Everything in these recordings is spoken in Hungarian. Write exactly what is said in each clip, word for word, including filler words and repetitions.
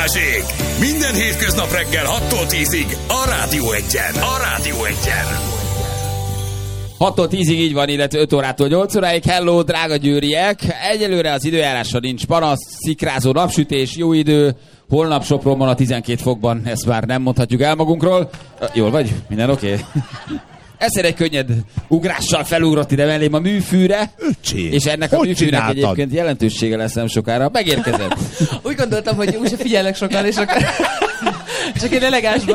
Minden hétköznap reggel hattól tízig a Rádió Egyen. A Rádió Egyen. hattól tízig így van, illetve öt órától nyolc óráig. Hello, drága győriek! Egyelőre az időjárásra nincs panasz, szikrázó napsütés, jó idő. Holnap Sopronban a tizenkét fokban, ezt már nem mondhatjuk el magunkról. Jól vagy? Minden oké? Okay? Egyszer egy könnyed ugrással felugrott ide mellém a műfűre, Öcsé, és ennek a műfűnek csináltad? Egyébként jelentősége lesz nem sokára. Megérkezett. Úgy gondoltam, hogy úgyse figyelek sokan, és akkor... Csak én elegánsban.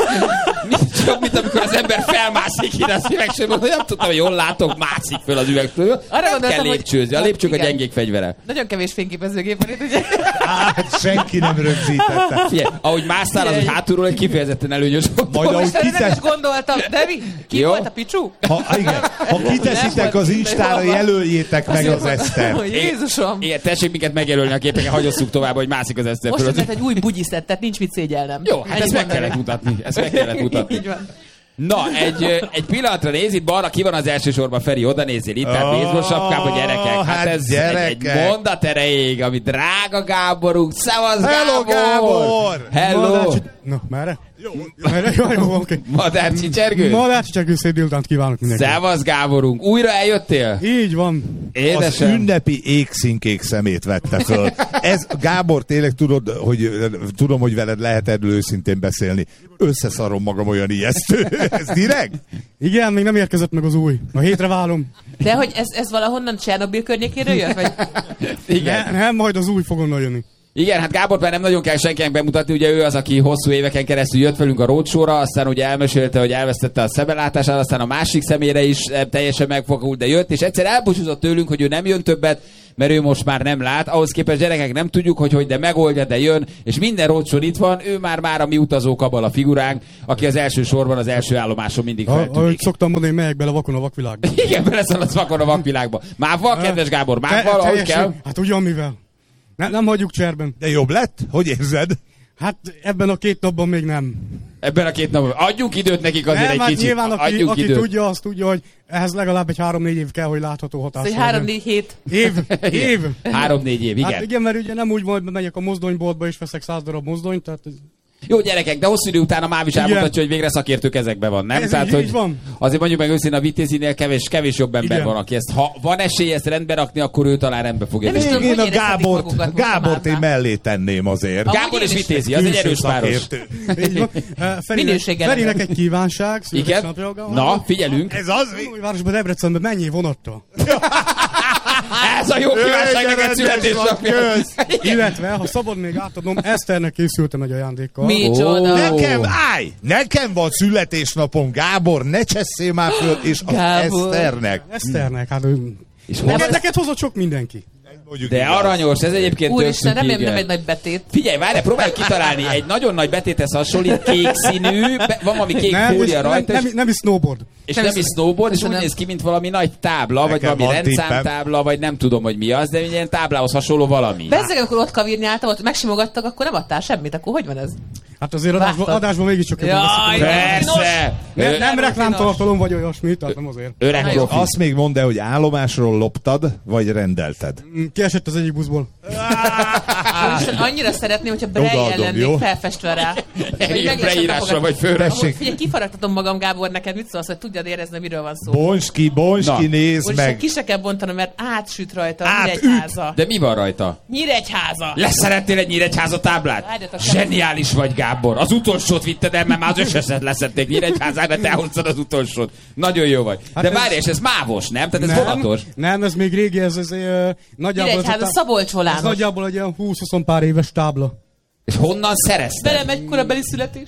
Csak mint amikor az ember felmászik ide a szívegségből, hogy nem tudtam, hogy jól látok, mászik föl az üvegtől. Arra nem kell lépcsőzni, a lépcsők a gyengék fegyvere. Nagyon kevés fényképezőgép van itt, ugye? Hát senki nem rögzítette. Figyelj, ahogy másztál, az, hogy hátulról egy kifejezetten előnyös volt. Majd ahogy kitesz... nem is gondoltam, de mi? Ki jó? Volt a Picsú? Ha, igen, ha kiteszitek az Instára, jelöljétek meg az Esztert. Jézusom! Igen, tessék minket megjelölni a képeken, hagyosszuk tovább, hogy mászik az Eszter. Most jött egy új bugyiszett, tehát nincs mit szégyelnem. Jó, hát ezt meg kellett mutatni. Ezt meg kellett mutatni. Így van. Na, egy, egy pillanatra néz, itt balra ki van az elsősorban, Feri, oda nézzél itt, tehát baseball sapkába, gyerekek. Hát, hát ez gyerekek. egy mondat erejéig, ami drága Gáborunk. Szevasz, Hello, Gábor! Gábor! Hello! Na, merre? Jó. Merre? Jó, jó, oké. Madár csicsergő? Madár csicsergő, szép délutánt kívánok mindenkinek. Szevasz, Gáborunk. Újra eljöttél? Így van. Édesem. Az ünnepi égszínkék szemét vette föl. Ez, Gábor, tényleg tudod, hogy tudom, hogy veled lehet erről őszintén beszélni. Összeszarom magam, olyan ijesztő. Ez direkt? Igen, még nem érkezett meg az új. A hétre várom. De hogy ez, ez valahonnan Csernobil környékéről jött? Vagy... Igen. Ne, nem, majd az új fog onnan jönni. Igen, hát Gábor már nem nagyon kell senkinek bemutatni, ugye ő az, aki hosszú éveken keresztül jött velünk a roadshow-ra, aztán ugye elmesélte, hogy elvesztette a szemelátását, aztán a másik szemére is teljesen megfogult, de jött, és egyszer elbúcsúzott tőlünk, hogy ő nem jön többet, mert ő most már nem lát. Ahhoz képest gyerekek nem tudjuk, hogy hogy, de megoldja, de jön, és minden roadshow itt van, ő már már a mi utazó kabala figuránk, aki az első sorban, az első állomáson mindig feltűnik. Ahogy szoktam mondani, megyek bele vakon a vakvilágba. Igen, beleszaladsz vakon a vakvilágba. Mával, kedves Gábor, mával, ahogy kell. Hát ugyan mivel. Ne, nem hagyjuk cserben. De jobb lett? Hogy érzed? Hát ebben a két napban még nem. Ebben a két napban. Adjunk időt nekik azért nem, egy hát kicsit. Nyilván, aki, Adjunk aki időt. tudja, azt tudja, hogy ehhez legalább egy három-négy év kell, hogy látható hatás. Szóval három-négy hét. Év, év. Három-négy év, igen. Hát igen, mert ugye nem úgy volt, megyek a mozdonyboltba és veszek száz darab mozdonyt, tehát... Jó gyerekek, de hosszú idő után a Máv is elmutatja, hogy végre szakértő kezekben van, nem? Ez Tehát, így, hogy így van. Azért mondjuk meg őszintén a Vitézinél kevés, kevés jobb ember Igen. van, aki ezt, ha van esély ezt rendbe rakni, akkor ő talán rendbe fogja. Nem is tenni. tudom, Én hogy a Gábort, magukat most Gábort én már. mellé tenném azért. Amúgy Gábor én és is- Vitézi, az egy Külső erős páros. szakértő. Így van. Eh, Ferinek, Minőséggel Ferinek nem. egy kívánság. Igen? születésnapja. Na, figyelünk. Ez az? Újvárosban, Debrecenben mennyi vonattal? Ez a jó kívánság neked születésnapja. Illetve, ha szabad még átadnom, Eszternek készültem egy ajándékkal. Micsoda. Nekem, állj! Nekem van születésnapom, Gábor, ne csesszél már föl, és az Gábor. Eszternek. Eszternek, hát ő... És Neked, hol- neked hozott sok mindenki. Mondjuk De igaz. aranyos, ez egyébként Úristen, tök remélem szuper. nem egy nagy betét. Figyelj, várj, próbálj kitalálni. Egy nagyon nagy betéthez hasonlít, kék színű, be, van valami kék Nem, és fólia nem, rajta, nem, és, nem is snowboard. és nem nem is is- snowboard, és úgy nem. néz ki, mint valami nagy tábla, vagy Nekem valami van rendszámtábla, vagy nem tudom, hogy mi az, de ilyen táblához hasonló valami. Bezzeg, amikor ott kavírnyáltam, ott megsimogattak, akkor nem adtál semmit, akkor hogy van ez? Hát azért adásban, Vágtad. adásban mégiscsak jobban Jaj, beszélünk. Persze! Nem, Ö, nem reklámtartalom vagy olyasmi, tehát nem azért. Öreg Na jó. profi. Azt még mondd el, hogy állomásról loptad, vagy rendelted. Mm, Kiesett az egyik buszból. Úristen, annyira szeretném, hogyha Brej Odaadom, ellen jó? még felfestve rá. Igen, leírásra vagy főre. Tessék. Figyelj, kifaragtatom magam, Gábor, neked mit szólsz, hogy tudjad érezni, miről van szó. Bonski, Bonski, Na. nézd Úristen, meg. ki se kell bontanom, mert átsüt rajta a Átüt. Nyíregyháza. De mi van rajta? Nyíregyháza! Leszerettél egy Nyíregyháza táblát? Várjatok, Zseniális vagy, Gábor. Az utolsót vitted el, mert már az összeset leszették Nyíregyházán, de te hoztad az utolsót. Nagyon jó vagy. Hát De ez- várj, és ez mávos, nem? Tehát ez Nem, vonatos. nem, ez még régi, ez, ez, ez nagyjából... ez a Nyíregyháza, tá- Szabolcs Ez volános. nagyjából egy ilyen húsz-húsz pár éves tábla. És honnan szerezted? Velem egy korabeli születés.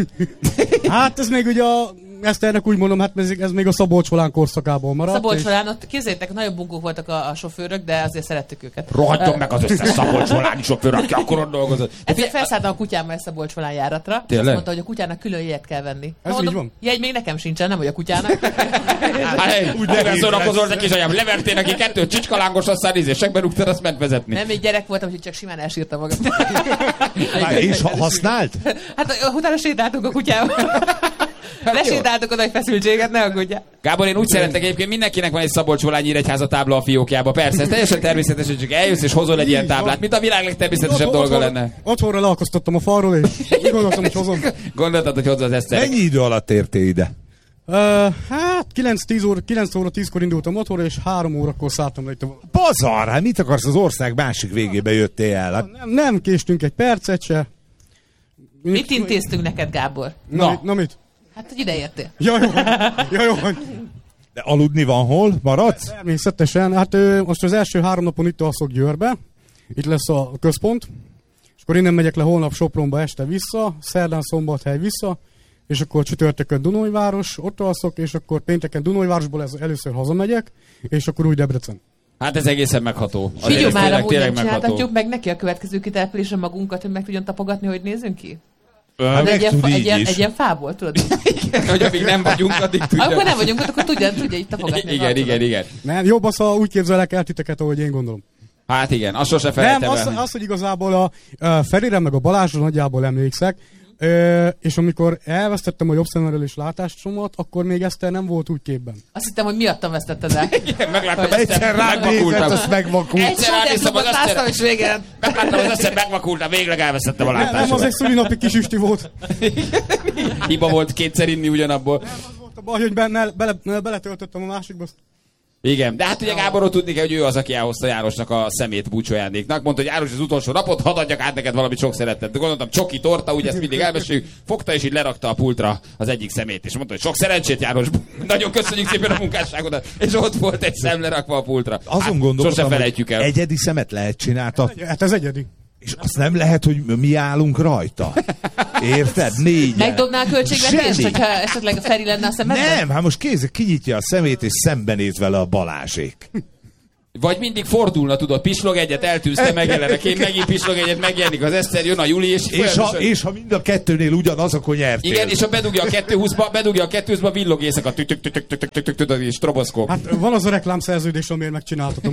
Hát ez még ugye a... Eszternek úgy mondom, hát ez, ez még a Szabolcs volán korszakából maradt. Szabolcs és- volán, ott képzeljétek, nagyon bunkók voltak a, a sofőrök, de azért szerettük őket. Rohadjon meg az összes Szabolcs voláni sofőr, aki akkor ott dolgozott. De Egyszer figyelj, felszálltam a kutyámmal egy Szabolcs volán járatra, és Tényleg? azt mondta, hogy a kutyának külön jegyet kell venni. Ez Mondom, így van? Jegy még nekem sincsen, nem vagy a kutyának. hát, úgy nem nehéz szórakozol lesz. neki, anyám, levertél neki kettőt csicskalángos, aztán ízésekbe rúgtad, azt ment vezetni. Nem, még gyerek voltam, úgyhogy csak simán elsírta magam. Már és ha használt? Hát utána sétáltunk a kutyával. Lesétáltok oda egy feszültséget, ne aggódjál. Gábor, én úgy szeretek, egyébként mindenkinek van egy Szabolcs-Volányi-Nyíregyháza tábla a fiókjába. Persze, ez teljesen természetes, hogy csak eljössz és hozol egy ilyen táblát, mint a világ legtermészetesebb dolga lenne. Otthonra leakasztottam a falról, és úgy gondoltam, hogy hozom. Gondoltad, hogy hozza az Eszterek. Mennyi idő alatt értél ide? Uh, hát kilenc óra, kilenc óra tízkor indultam otthonra, és három órakor szálltam le itt a... Bazar, hát mit akarsz, az ország másik végébe jöttél el? Hát... Nem, nem késtünk egy percet se. Mit intéztünk neked, Gábor? Na, Na. mit, na mit? Hát, hogy ide értél. Ja, jó, ja, jó. De aludni van hol? Maradsz? Természetesen. Hát ö, most az első három napon itt alszok Győrbe. Itt lesz a központ. És akkor innen megyek le holnap Sopronba este vissza, szerdán Szombathely vissza, és akkor csütörtökön Dunajváros, ott alszok, és akkor pénteken Dunajvárosból ez először hazamegyek, és akkor úgy Debrecen. Hát ez egészen megható. Figyelj már, tényleg, amúgy tényleg nem megható. csináltatjuk meg neki a következő kitelepülésre magunkat, hogy meg tudjon tapogatni, hogy nézünk ki? Hát De egy, meg ilyen, tud fa- egy, így ilyen, is. egy ilyen fából, tudod? Hogy amíg nem vagyunk, addig tudja. Akkor nem vagyunk ott, akkor tudja, tudja így tapogatni. Igen, az igen, arcodat. igen. Nem, jobb az, ha úgy képzelek el titeket, ahogy én gondolom. Hát igen, azt sose Nem, felejtem az, el. az, hogy igazából a, a Ferire meg a Balázsra nagyjából emlékszek, ö, és amikor elvesztettem a jobb szememről látásomat, akkor még Eszter nem volt úgy képben. Azt hittem, hogy miattam vesztetted el. Igen, megláttam, Hogy Egyszer rád nézett, azt megvakult. Egy Egyszer ránéztem sóderklubot az Eszterre. láttam, és végén. Megláttam az eszem, megvakultam, végleg elvesztettem a Nem, nem, az látásomat. egy szülinapi kis üsti volt. Hiba volt kétszer inni ugyanabból. Volt a baj, hogy benne, bele, beletöltöttem a másikba. azt- Igen, de hát ugye Gáborról tudni kell, hogy ő az, aki elhozta Jánosnak a szemét búcsójándéknak. Mondta, hogy János az utolsó napot, hadd adjak át neked valamit sok szeretet. De gondoltam, csoki torta, ugye ezt mindig elmeséljük. Fogta és így lerakta a pultra az egyik szemét. És mondta, hogy sok szerencsét, János. Nagyon köszönjük szépen a munkásságodat. És ott volt egy szem lerakva a pultra. Azon Hát, gondolkodtam, sose felejtjük el. hogy egyedi szemet lehet csináltatni, Hát ez egyedi. és azt nem lehet, hogy mi állunk rajta. Érted? Négy. Megdobnál költségvetést, Zseni. hogyha esetleg Feri lenne a szemedben? Nem, hát most kézzel kinyitja a szemét, és szembenéz vele a Balázsék. Vagy mindig fordulna, tudod, pislog egyet, eltűzte, megjelenek, én megint pislog egyet, megjelenik az Eszter, jön a Juli, és... És ha, folyamatosan- és ha mind a kettőnél ugyanaz, akkor nyertél. Igen, és ha bedugja a kettőhúszba, bedugja a kettőhúszba, villog éjszaka, tük tük tük tük tük tük tük tük és stroboszkóp. Hát van az a reklámszerződés, amiért megcsináltatom.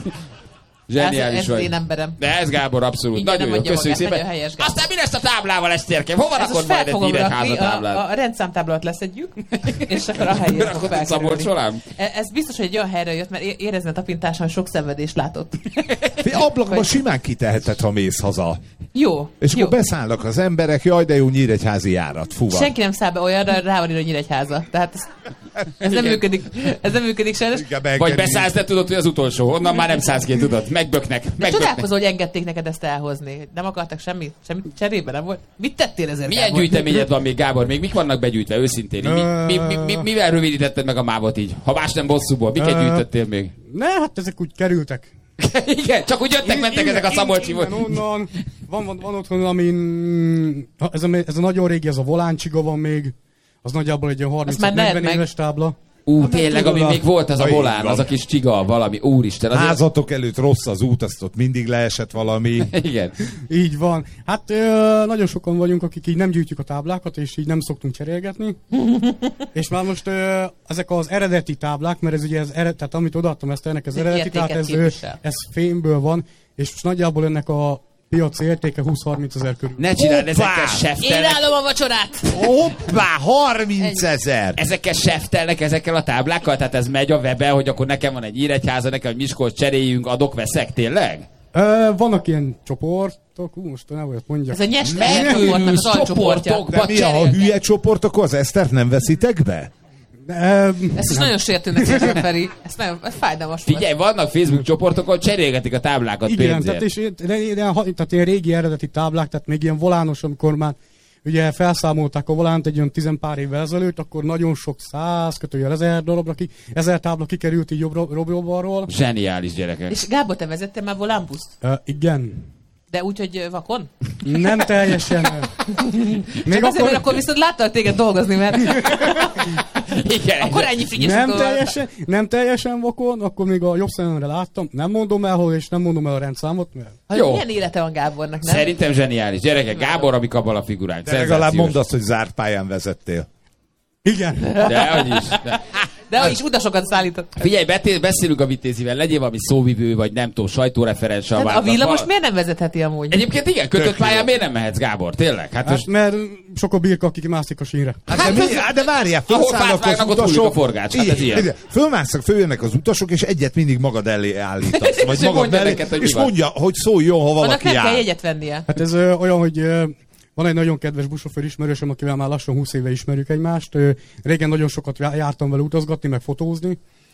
Zseniális ez, ez vagy. én emberem. De ez Gábor abszolút. Ingyen Nagyon nem jó, adja köszönjük magát, szépen. nagyon helyes, Gábor. Aztán mi lesz a táblával, Eszterke? Hova Ezt rakod most majd fel egy fogom Nyíregyháza rakni, a, táblát? a, a rendszámtáblát leszedjük, és akkor a helyére fog Rakod egy felkerülni. Szabolcs-Volán? E- Ez biztos, hogy egy olyan helyre jött, mert é- érezni a tapintáson sok szenvedést látott. Fi, ablakba Vagy- simán kiteheted, ha mész haza. Jó, És jó. akkor beszállnak az emberek, jaj, de jó nyíregyházi járat, fuva. Senki nem száll be olyanra, rá van írva, hogy Nyíregyháza. Tehát ez, ez nem működik. Ez nem működik sajnos. Igen, Vagy beengedni. beszállsz, de tudod, hogy az utolsó. Onnan már nem szállsz ki, tudod. Megböknek. De Megböknek. csodálkozol, hogy engedték neked ezt elhozni. Nem akartak semmit? Semmit cserébe nem volt? Mit tettél ezért? Milyen Gábor? gyűjteményed van még, Gábor? Még mik vannak begyűjtve, őszintén? Mi, mi, mi, mi, mivel rövidítetted meg a mávot így? Ha más nem bosszúból, miket Ö, gyűjtöttél még? Ne, hát ezek úgy kerültek. Igen, csak úgy jöttek, mentek ezek a szabolcsiból. Innen, onnan. Van, van, van otthon, amin... ha, Ez a, ez a nagyon régi, ez a voláncsiga van még. Az nagyjából egy ilyen már ne edd harminc-negyven meg. éves tábla. Ú, Hát nem tényleg, tudod, ami a- még volt, az a Ha így volán, van. az a kis csiga, valami, úristen. Azért... Házatok előtt rossz az út, azt ott mindig leesett valami. Igen. Így van. Hát ö, nagyon sokan vagyunk, akik így nem gyűjtjük a táblákat, és így nem szoktunk cserélgetni. És már most ö, ezek az eredeti táblák, mert ez ugye az ered, tehát amit odaadtam ezt ennek az Ez eredeti, tehát értéket ez, ö, képvisel. ez fémből van, és most nagyjából ennek a piaci értéke húsz-harminc ezer körül. Ne csináld, Hoppá! ezekkel Én seftelnek. állom a vacsorát! Hoppá, harminc ezer! Ezekkel seftelnek ezekkel a táblákkal? Tehát ez megy a webbe, hogy akkor nekem van egy Nyíregyháza, nekem egy Miskolc, cseréljünk, adok, veszek, tényleg? Ö, vannak ilyen csoportok, ú, most nem olyat mondjak. Ez a nyes Megőrülsz csoportnak az alcsoportja. csoportokba De mi a, ha cserélnek. hülye csoport, akkor az Esztert nem veszitek be? Ö, Ezt is nagyon sértőnek érzem, Feri. Ez nagyon ez fájdalmas volt. Figyelj, vannak Facebook csoportok, ahol cserélgetik a táblákat igen, pénzért. tehát, és, ilyen- de ilyen, ha- tehát ilyen régi eredeti táblák, tehát még ilyen volános, amikor már ugye felszámolták a volánt egy olyan tizen pár évvel ezelőtt, akkor nagyon sok száz kötőjel ezer darabra, ki, ezer tábla kikerült így jobbról-balról. Zseniális gyerekek. És Gábor, te vezettél már volánbuszt? Uh, igen. De úgy, hogy ö, vakon? Nem teljesen. Még Csak azért, akkor, mert akkor viszont láttalak téged dolgozni, mert Igen, akkor ennyi frigyes nem akkor- teljesen, nem teljesen vakon, akkor még a jobb szememre láttam. Nem mondom el, hol, és nem mondom el a rendszámot, mert Ha Jó. milyen élete van Gábornak, nem? Szerintem zseniális. Gyerekek, Gábor, amik abban a figuránk. De legalább mondd azt, hogy zárt pályán vezettél. igen. De, hogy is. De. De is utasokat szállított. Figyelj, beté- beszélünk a Vitézivel, legyél valami szóvivő, vagy nem tudom, sajtóreferens. Hát a villamos miért nem vezetheti amúgy? Egyébként igen, kötött pályán miért nem mehetsz, Gábor? Tényleg? Hát, Hát, most... mert sok a birka, akik mászik a sínre. Hát, de, mi, hát de várjál, Ahol fölszállnak az fát vágnak, ott hullik utasok. a forgács, hát ez ilyen. Fölmásznak, följönnek az utasok, és egyet mindig magad elé állítasz. Vagy És magad mondja mellé, neked, hogy és mi van. mondja, hogy szóljon, ha Annak valaki nem kell áll. jegyet vennie. Hát ez ö, olyan, hogy ö, van egy nagyon kedves buszsofőr ismerősöm, akivel már lassan húsz éve ismerjük egymást. Ö, régen nagyon sokat já- jártam vele utazgatni, meg fotózni,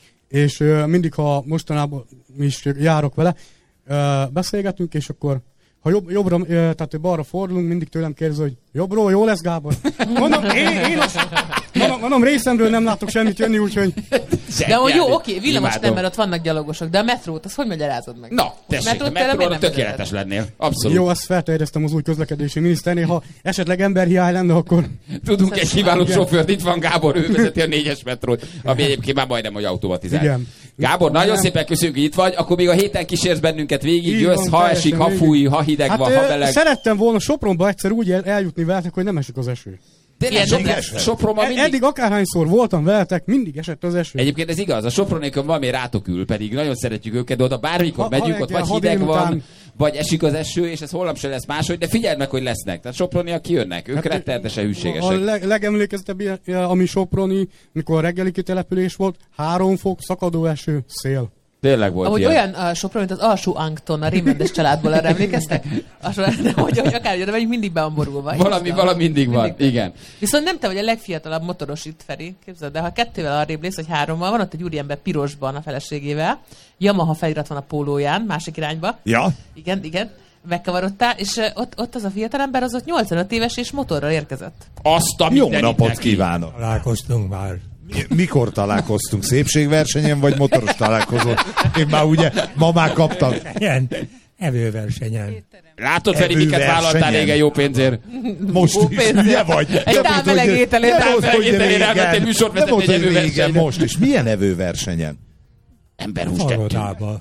és ö, mindig, ha mostanában is járok vele, ö, beszélgetünk, és akkor ha jobb, jobbra, ö, tehát balra fordulunk, mindig tőlem kérdezi, hogy jobbról, jó lesz, Gábor? Mondom, én, én azt, mondom, mondom, részemről nem látok semmit jönni, úgyhogy... De hogy jó, oké, villamos Imádom. nem, mert ott vannak gyalogosok, de a metrót, azt hogy magyarázod meg? Na, tessék, a Metrót tényleg metróra miért nem tökéletes lennél. Abszolút. Jó, azt felterjesztem az új közlekedési miniszternél, ha esetleg emberhiány lenne, akkor... Tudunk egy kiváló Igen. sofőrt, itt van Gábor, ő vezeti a négyes metrót, ami egyébként már majdnem, hogy automatizált. Igen. Gábor, nagyon Nem. szépen köszönjük, hogy itt vagy, akkor még a héten kísérsz bennünket végig, Így jössz, van, ha teljesen esik, ha végig. fúj, ha hideg Hát van, ö, ha meleg. szerettem volna Sopronba egyszer úgy el, eljutni veletek, hogy nem esik az eső. Tényleg, Ilyen Sopron- esett. Sopronban E- mindig... Eddig akárhányszor voltam veletek, mindig esett az eső. Egyébként ez igaz, a Sopronékon valami rátok ül, pedig nagyon szeretjük őket, de oda bármikor Ha- megyünk, ha ott reggel, vagy ha hideg van, délután. vagy esik az eső, és ez holnap se lesz máshogy, de figyeld meg, hogy lesznek. Tehát Soproniak kijönnek, ők rettenetesen A hűségesek. leg, legemlékezetebb, ilyen, ami Soproni, mikor a reggeli kitelepülés volt, három fok, szakadó eső, szél. Tényleg volt Ahogy ilyen. olyan a Sopron, mint az alsó Angton, a Rémmendes családból, arra emlékeztek? Alsó, de hogy, hogy akár, de vagyunk mindig beamborulva. Valami, valami mindig van, Mindig. igen. Viszont nem te vagy a legfiatalabb motoros itt, Feri, képzeld, de ha kettővel arrébb lész, vagy hárommal, van ott egy úriember pirosban a feleségével, Yamaha felirat van a pólóján, másik irányba. Ja? Igen, igen. Megkavarodtál, és eh, ott, ott az a fiatalember az ott nyolcvanöt éves, és motorral érkezett. Azt a Jó mindenit napot neki. kívánok! Találkoztunk már. Mi- Mikor találkoztunk? Szépségversenyen vagy motoros találkozón? Én már ugye, ma már kaptam. Ilyen evőversenyen. Látod, Feri, miket Evőversenyen. vállaltál régen jó pénzért? Most Jó is, pénzért. ugye vagy? Egy Nem tál volt, hogy- meleg ételét, nem tál volt, meleg hogy ételére régen. elmentél műsorvezetni Nem volt, egy hogy régen, evőversenyen. most is. Milyen evőversenyen? Emberhús kettő. Falodába.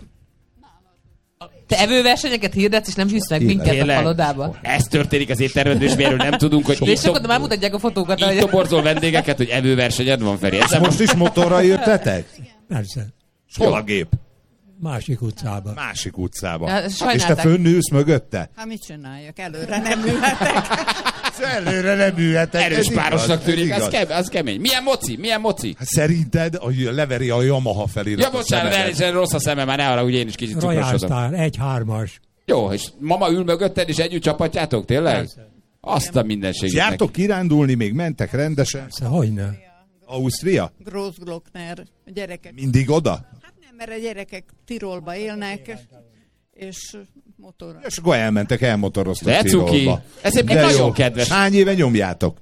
Te evőversenyeket hirdetsz, és nem hűsz meg minket a Tényleg? falodába. Ez történik az étteremben, és miről nem tudunk, hogy És itt, sokat tob- már mutatják a fotókat, itt hogy toborzol vendégeket, hogy evőversenyed van, Feri. Ez Most is motorral jöttetek? Persze. S hol a gép? Másik utcába. Másik utcába. Ja, És te sajnálták. fönnülsz mögötte? Hát mit csináljak? Előre nem ülhetek. Előre nem ülhetek. erős ez igaz, párosnak ez tűnik, az, igaz. kem, az kemény. Milyen moci? Milyen moci? Hát szerinted, hogy leveri a Yamaha felirat Ja, a bocsánat, szemedet? el, rossz a szemem, már ne arra, ugye én is kicsit cukrosodom. Royal egy hármas. Jó, és mama ül mögötted, és együtt csapatjátok, tényleg? Persze. Azt a mindenségét. Jártok kirándulni, még mentek rendesen? Persze, hogyne. Ausztria? Grossglockner. A gyerekek. Mindig oda? Hát nem, mert a gyerekek Tirolba élnek, és motorra. És akkor elmentek, elmotoroztak De cuki. Tirolba. Ez egy De nagyon jó. kedves. Hány éve nyomjátok?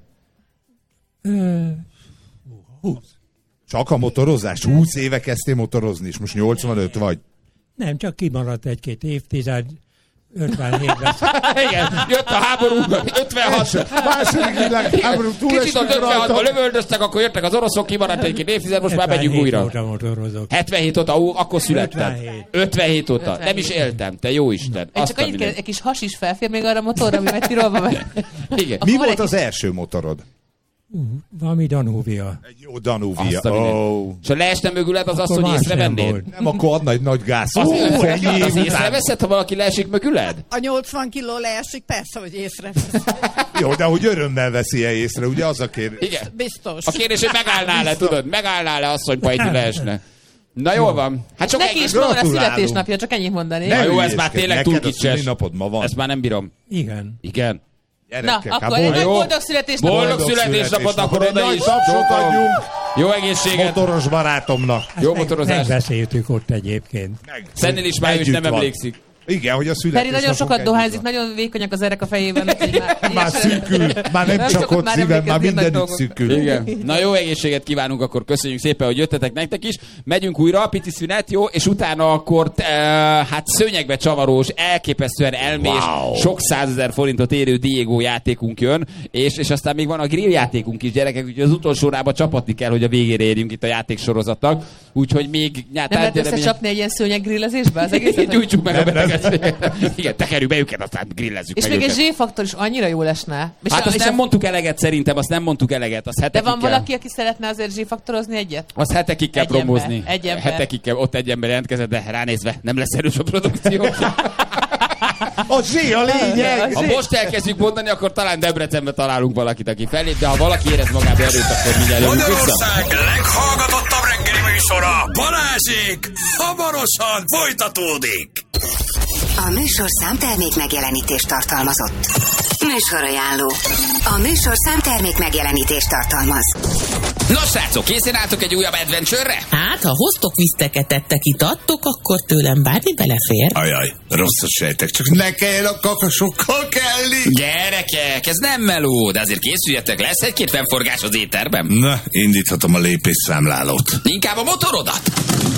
Ö, húsz. Csak a motorozás? húsz éve kezdtél motorozni, és most nyolcvanöt vagy. Nem, csak kimaradt egy-két évtized. ötvenhétben. Igen, jött a háború, ötvenhat. Második világháború Kicsit az túlesünk ötvenhatban rajta. lövöldöztek, akkor jöttek az oroszok, kimaradt egy-két évtized, most már megyünk újra. óta motorozok. hetvenhét óta, ó, akkor születtem. ötvenhét. ötvenhét óta. Nem ötvenhét. is éltem, te jó Isten. Én Azt csak a annyit minden. kell, egy kis has is felfér még arra a motorra, ami megy Tirolba, mert Igen. Mi van volt egy az első motorod? Valami Danúvia. Egy jó Danuvia. Azt a minden. Oh. És ha leesne mögület, az azt, Akkor hogy más nem észrevennéd? volt. Nem, akkor adna egy nagy gáz. Az, Ó, az, ennyi év az után. észreveszed, ha valaki leesik mögüled? A nyolcvan kiló leesik, persze, hogy észre. Jó, de hogy örömmel veszi-e észre, ugye az a kérdés. Igen. Biztos. A kérdés, hogy megállnál-e, tudod? Megállnál-e asszony, ha egy leesne? Na jól van. Hát csak neki egy... is ma van a Gratulálunk. születésnapja, csak ennyit mondani. Ne Na jó, ez hülyéskedj, már tényleg neked túl a kicses. szülinapod ma van. Ezt már nem bírom. Igen. Igen. Na, Gyerekek, hát akkor egy boldog- nagy jó. boldog születésnapot. Boldog születésnapot, akkor egy oda nagy is. tapsot adjunk Jó egészséget. motoros barátomnak. Jó Meg- motorozás. Megbeszéltük ott egyébként. Meg. Szennél is már ő is Együtt nem van. emlékszik. Igen, hogy a Feri születésnapunk nagyon sokat együtt dohányzik, van. nagyon vékonyak az erek a fejében. úgyhogy már, Már szűkül, már nem Nem csak szokott ott már szívem, már emlékezni a nagy mindenütt dolgokra. szűkül. Igen. Na jó egészséget kívánunk, akkor köszönjük szépen, hogy jöttetek nektek is. Megyünk újra, pici szünet, jó, és utána akkor e, hát szőnyegbe csavarós, elképesztően elmés, Wow. sok százezer forintot érő Diego játékunk jön, és, és aztán még van a grill játékunk is, gyerekek, úgyhogy az utolsó órába csapatni kell, hogy a végére érjünk itt a játéksorozatnak. Úgyhogy még... Nem lehet összecsapni egy ilyen szőnyeggrillezésbe az egészet? hogy- Gyújtsuk meg a Nem, nem, beteget. őket. Igen, tekerjük be őket, aztán grillezzük És meg még őket. egy Z-faktor is annyira jó lesne. És Hát a, azt és nem a... mondtuk eleget szerintem, azt nem mondtuk eleget. Az De hetekig van kell. valaki, aki szeretne azért Z-faktorozni egyet? Az hetekig kell Egy ember, promózni. egy ember. Hetekig kell, ott egy ember jelentkezett, de ránézve nem lesz erős a produkció. A zsé a lényeg! Ha most elkezdjük mondani, akkor talán Debrecenbe találunk valakit, aki fellép, de ha valaki érez magába erőt, akkor mindjárt jövünk vissza. Magyarország leghallgatottabb reggeli műsora, Balázsék, hamarosan folytatódik. A műsorszám termék megjelenítést tartalmazott. Műsorajánló. A műsorszám termék megjelenítést tartalmaz. Nos, srácok, készen álltok egy újabb adventure-re? Hát, ha hoztok viszteket, ettek, itattok, akkor tőlem bármi belefér. Ajaj, rosszat sejtek, csak ne kelljen a kakasokkal kelni. Gyerekek, ez nem meló, de azért készüljetek, lesz egy-két fennforgás az éterben. Na, indíthatom a lépésszámlálót. Inkább a motorodat.